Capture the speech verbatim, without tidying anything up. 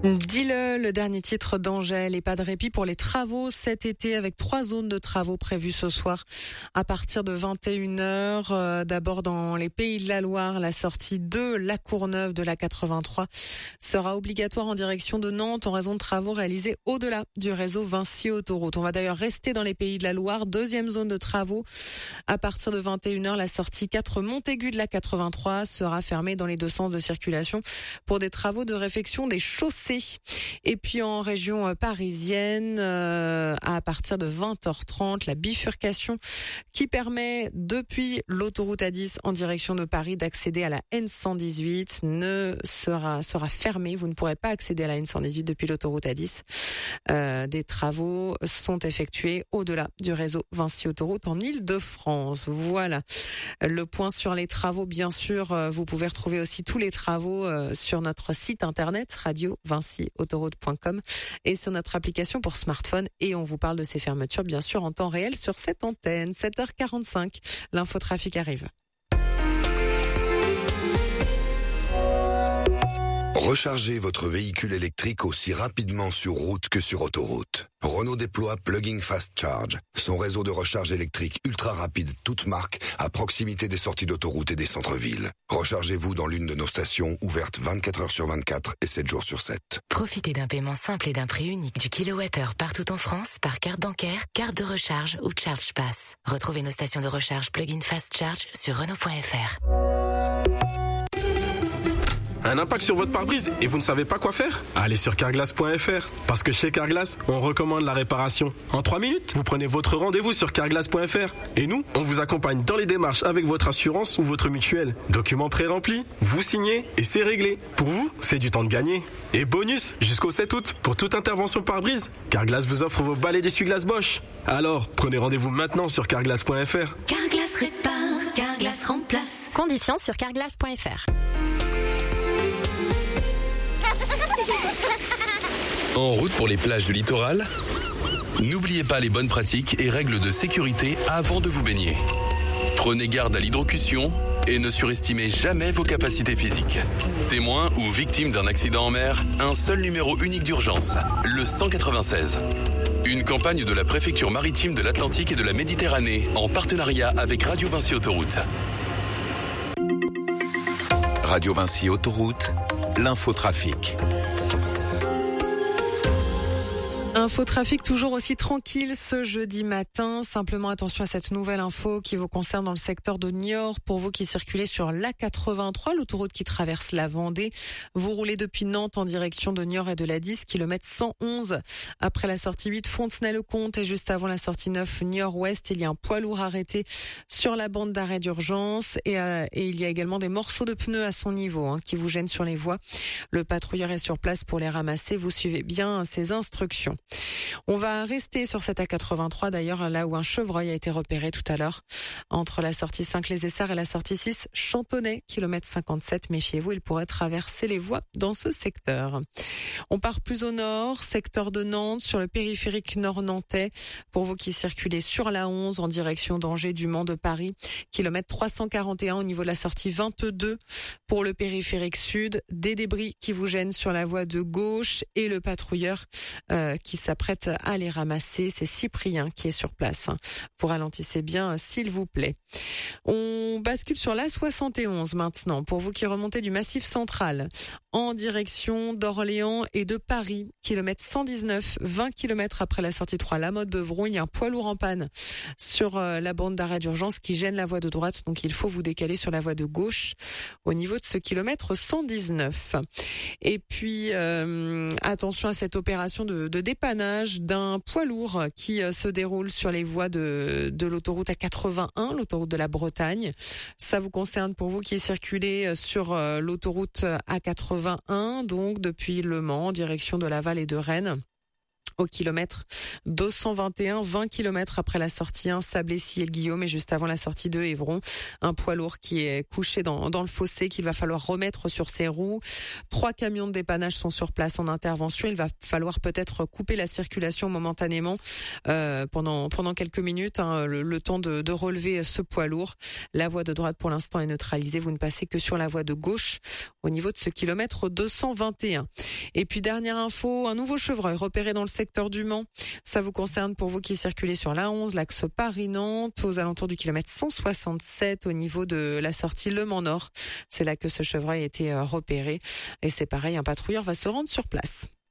Dis-le, le dernier titre d'Angèle, et pas de répit pour les travaux cet été avec trois zones de travaux prévues ce soir à partir de vingt et une heures. Euh, d'abord dans les Pays de la Loire, la sortie de La Courneuve de la quatre-vingt-trois sera obligatoire en direction de Nantes en raison de travaux réalisés au-delà du réseau Vinci Autoroute. On va d'ailleurs rester dans les Pays de la Loire, deuxième zone de travaux. À partir de vingt et une heures, la sortie quatre Montaigu de la quatre-vingt-trois sera fermée dans les deux sens de circulation pour des travaux de réfection des chaussées. Et puis en région parisienne, euh, à partir de vingt heures trente, la bifurcation qui permet depuis l'autoroute A dix en direction de Paris d'accéder à la N cent dix-huit ne sera sera fermée. Vous ne pourrez pas accéder à la N cent dix-huit depuis l'autoroute A dix. Euh, des travaux sont effectués au-delà du réseau Vinci Autoroute en Île-de-France. Voilà le point sur les travaux. Bien sûr, vous pouvez retrouver aussi tous les travaux sur notre site internet radio vinci autoroute point com et sur notre application pour smartphone. Et on vous parle de ces fermetures, bien sûr, en temps réel sur cette antenne. sept heures quarante-cinq, l'infotrafic arrive. Rechargez votre véhicule électrique aussi rapidement sur route que sur autoroute. Renault déploie Plug-in Fast Charge, son réseau de recharge électrique ultra rapide toute marque à proximité des sorties d'autoroute et des centres-villes. Rechargez-vous dans l'une de nos stations ouvertes vingt-quatre heures sur vingt-quatre et sept jours sur sept. Profitez d'un paiement simple et d'un prix unique du kilowattheure partout en France par carte bancaire, carte de recharge ou Charge Pass. Retrouvez nos stations de recharge Plug-in Fast Charge sur Renault point F R. Un impact sur votre pare-brise et vous ne savez pas quoi faire? Allez sur carglass point F R. Parce que chez Carglass, on recommande la réparation. En trois minutes, vous prenez votre rendez-vous sur carglass point F R. Et nous, on vous accompagne dans les démarches avec votre assurance ou votre mutuelle. Documents pré-remplis, vous signez et c'est réglé. Pour vous, c'est du temps de gagner. Et bonus, jusqu'au sept août, pour toute intervention pare-brise, Carglass vous offre vos balais d'essuie-glace Bosch. Alors, prenez rendez-vous maintenant sur carglass point F R. Carglass répare, Carglass remplace. Conditions sur carglass point F R. En route pour les plages du littoral? N'oubliez pas les bonnes pratiques et règles de sécurité avant de vous baigner. Prenez garde à l'hydrocution et ne surestimez jamais vos capacités physiques. Témoin ou victime d'un accident en mer, un seul numéro unique d'urgence, le cent quatre-vingt-seize. Une campagne de la préfecture maritime de l'Atlantique et de la Méditerranée en partenariat avec Radio Vinci Autoroute. Radio Vinci Autoroute, l'infotrafic. Infotrafic toujours aussi tranquille ce jeudi matin. Simplement attention à cette nouvelle info qui vous concerne dans le secteur de Niort. Pour vous qui circulez sur l'A quatre-vingt-trois, l'autoroute qui traverse la Vendée, vous roulez depuis Nantes en direction de Niort et de la dix, kilomètre cent onze. Après la sortie huit, Fontenay-le-Comte et juste avant la sortie neuf, Niort-Ouest, il y a un poids lourd arrêté sur la bande d'arrêt d'urgence et, euh, et il y a également des morceaux de pneus à son niveau hein, qui vous gênent sur les voies. Le patrouilleur est sur place pour les ramasser. Vous suivez bien ses instructions. On va rester sur cette A quatre-vingt-trois d'ailleurs, là où un chevreuil a été repéré tout à l'heure entre la sortie cinq Les Essarts et la sortie six Chantonnay, kilomètre cinquante-sept. Méfiez-vous, il pourrait traverser les voies dans ce secteur. On part plus au nord, secteur de Nantes, sur le périphérique nord-nantais. Pour vous qui circulez sur la onze en direction d'Angers, du Mans, de Paris, kilomètre trois cent quarante et un au niveau de la sortie vingt-deux. Pour le périphérique sud, des débris qui vous gênent sur la voie de gauche et le patrouilleur euh, qui s'apprête à les ramasser. C'est Cyprien qui est sur place. Vous ralentissez bien, s'il vous plaît. On bascule sur l'A soixante et onze maintenant. Pour vous qui remontez du Massif central en direction d'Orléans et de Paris, kilomètre cent dix-neuf, vingt kilomètres après la sortie trois La Motte-Beuvron, il y a un poids lourd en panne sur la bande d'arrêt d'urgence qui gêne la voie de droite. Donc il faut vous décaler sur la voie de gauche au niveau de ce kilomètre cent dix-neuf. Et puis euh, attention à cette opération de, de dépannage d'un poids lourd qui euh, se déroule sur les voies de, de l'autoroute A quatre-vingt-un, l'autoroute de la Bretagne. Ça vous concerne pour vous qui circulez sur euh, l'autoroute A quatre-vingt-un, donc depuis Le Mans en direction de Laval et de Rennes. au kilomètre deux cent vingt et un, vingt kilomètres après la sortie un, Sablé-Ciel-Guillaume et juste avant la sortie deux, Évron. Un poids lourd qui est couché dans, dans le fossé qu'il va falloir remettre sur ses roues. Trois camions de dépannage sont sur place en intervention. Il va falloir peut-être couper la circulation momentanément euh, pendant pendant quelques minutes, hein, le, le temps de, de relever ce poids lourd. La voie de droite pour l'instant est neutralisée. Vous ne passez que sur la voie de gauche au niveau de ce kilomètre deux cent vingt et un. Et puis dernière info, un nouveau chevreuil repéré dans le secteur du Mans. Ça vous concerne pour vous qui circulez sur l'A onze, l'axe Paris-Nantes, aux alentours du kilomètre cent soixante-sept au niveau de la sortie Le Mans Nord. C'est là que ce chevreuil a été repéré. Et c'est pareil, un patrouilleur va se rendre sur place.